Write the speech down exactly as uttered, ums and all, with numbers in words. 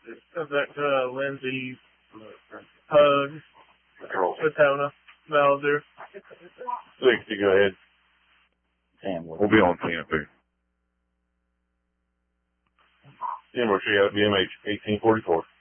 Send that to uh, Lindsay, Hug, Satona, Mauser. sixty, go ahead. Sam, We'll be on ten too. Ten more, she got B M H eighteen forty-four.